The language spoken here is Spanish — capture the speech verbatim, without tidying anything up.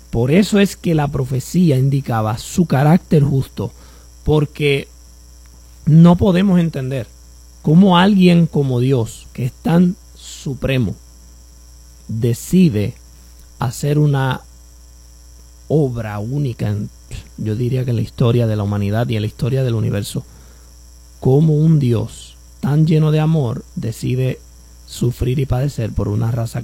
Por eso es que la profecía indicaba su carácter justo, porque no podemos entender cómo alguien como Dios, que es tan supremo, decide hacer una obra única, en, yo diría que en la historia de la humanidad y en la historia del universo. Cómo un Dios tan lleno de amor decide sufrir y padecer por una raza